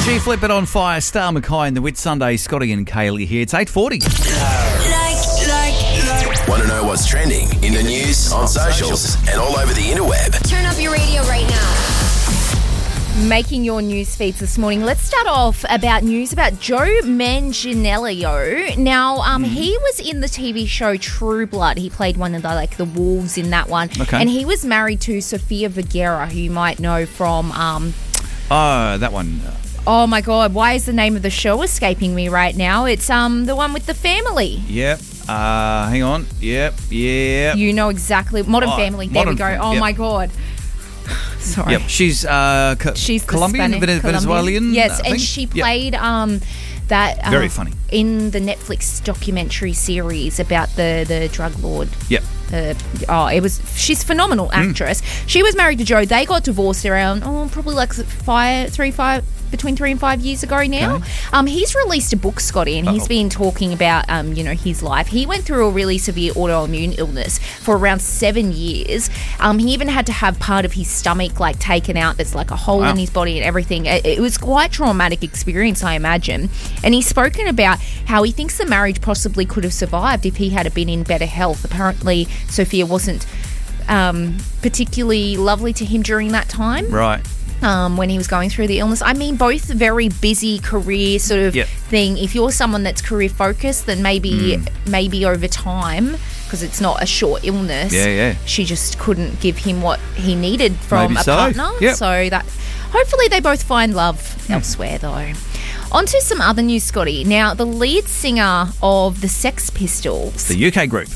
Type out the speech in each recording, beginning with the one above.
Gee, flip it on fire. Star Mackay and the Whit Sunday. Scotty and Kaylee here. It's 8:40. Want to know what's trending in the news, on socials, and all over the interweb? Turn up your radio right now. Making your news feeds this morning. Let's start off about news about Joe Manganiello. Now, he was in the TV show True Blood. He played one of the wolves in that one. Okay. And he was married to Sofia Vergara, who you might know from... that one. Oh, my God. Why is the name of the show escaping me right now? It's the one with the family. Yep. Hang on. Yep. You know exactly. Modern Family. There we go. Oh, my God. Sorry. Yep. She's Colombian, Venezuelan. Yes, and she played that very funny in the Netflix documentary series about the drug lord. Yep. She's a phenomenal actress. She was married to Joe. They got divorced around probably between 3 and 5 years ago now. Okay. He's released a book, Scotty, and he's been talking about his life. He went through a really severe autoimmune illness for around 7 years. He even had to have part of his stomach taken out. There's a hole in his body and everything. It was quite a traumatic experience, I imagine. And he's spoken about how he thinks the marriage possibly could have survived if he had been in better health. Apparently, Sophia wasn't particularly lovely to him during that time. Right. When he was going through the illness. I mean, both very busy career sort of thing. If you're someone that's career focused, then maybe over time, because it's not a short illness, she just couldn't give him what he needed from partner. Yep. So that hopefully they both find love elsewhere, though. On to some other news, Scotty. Now, the lead singer of the Sex Pistols, the UK group.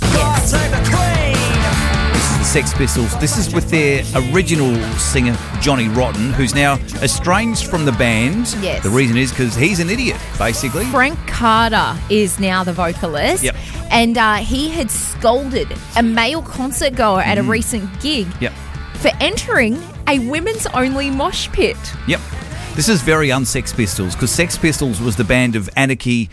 The Sex Pistols. This is with their original singer, Johnny Rotten, who's now estranged from the band. Yes. The reason is because he's an idiot, basically. Frank Carter is now the vocalist. Yep. And he had scolded a male concert goer at a recent gig for entering a women's-only mosh pit. Yep. This is very un-Sex Pistols, because Sex Pistols was the band of anarchy,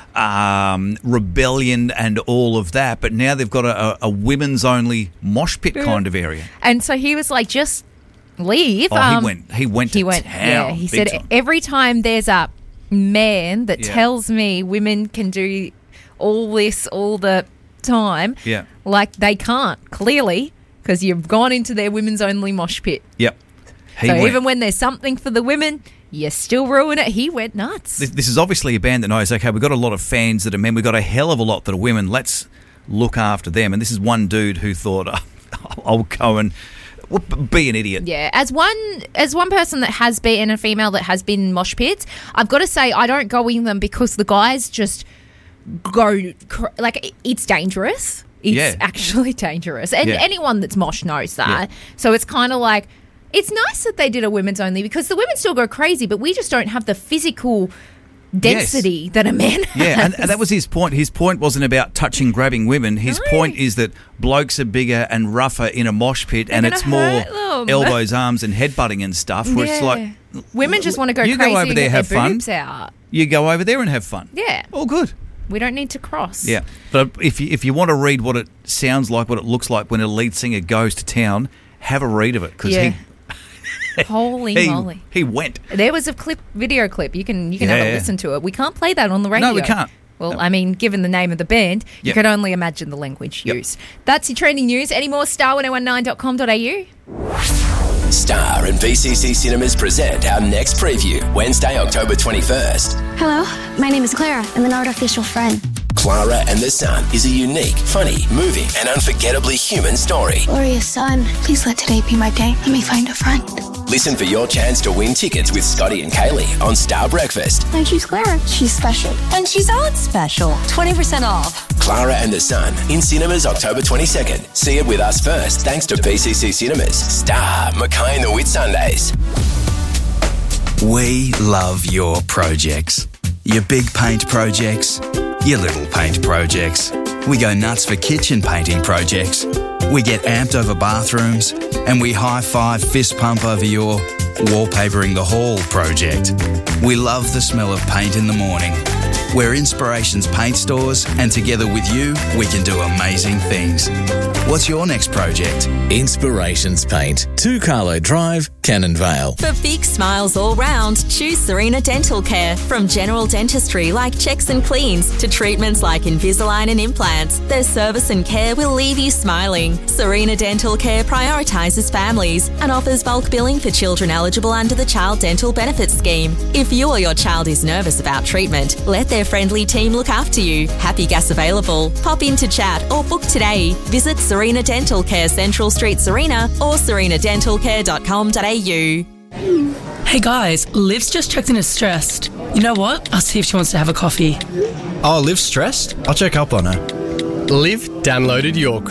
rebellion and all of that, but now they've got a women's only mosh pit kind of area. And so he was like, just leave. He went to town. Yeah, he said every time there's a man that tells me women can do all this all the time, they can't, clearly, because you've gone into their women's only mosh pit. Yep. Even when there's something for the women, you still ruin it. He went nuts. This is obviously a band that knows, okay, we've got a lot of fans that are men. We've got a hell of a lot that are women. Let's look after them. And this is one dude who thought, I'll go and be an idiot. Yeah, as one person that has been, and a female that has been in mosh pits, I've got to say I don't go in them because the guys just go, it's dangerous. It's actually dangerous. And anyone that's mosh knows that. Yeah. So it's kind of like, it's nice that they did a women's only because the women still go crazy, but we just don't have the physical density that a man has. Yeah, and that was his point. His point wasn't about touching, grabbing women. His point is that blokes are bigger and rougher in a mosh pit, and it's more elbows, arms, and headbutting and stuff. Where it's like women just want to go crazy. Go over there, and have get their fun. boobs out. You go over there and have fun. Yeah, all good. We don't need to cross. Yeah, but if you want to read what it sounds like, what it looks like when a lead singer goes to town, have a read of it because Holy moly. He went. There was a video clip. You can have a listen to it. We can't play that on the radio. No, we can't. Well, no. I mean, given the name of the band, you can only imagine the language used. That's your trending news. Any more? Star1019.com.au. Star and VCC Cinemas present our next preview, Wednesday, October 21st. Hello, my name is Clara. I'm an artificial friend. Clara and the Sun is a unique, funny, moving, and unforgettably human story. Glorious Sun, please let today be my day. Let me find a friend. Listen for your chance to win tickets with Scotty and Kaylee on Star Breakfast. And she's Clara. She's special. And she's on special. 20% off. Clara and the Sun in cinemas October 22nd. See it with us first, thanks to VCC Cinemas. Star, Mackay and the Whit Sundays. We love your projects. Your big paint projects, your little paint projects. We go nuts for kitchen painting projects. We get amped over bathrooms, and we high-five fist pump over your wallpapering the hall project. We love the smell of paint in the morning. We're Inspirations Paint Stores, and together with you, we can do amazing things. What's your next project? Inspirations Paint, 2 Carlo Drive, Cannon Vale. For big smiles all round, choose Serena Dental Care. From general dentistry like checks and cleans to treatments like Invisalign and implants, their service and care will leave you smiling. Serena Dental Care prioritises families and offers bulk billing for children eligible under the Child Dental Benefits Scheme. If you or your child is nervous about treatment, let their friendly team look after you. Happy gas available. Pop in to chat or book today. Visit Serena Dental Care, Central Street, Serena, or serenadentalcare.com.au. Hey guys, Liv's just checked in as stressed. You know what? I'll see if she wants to have a coffee. Oh, Liv's stressed? I'll check up on her. Liv downloaded your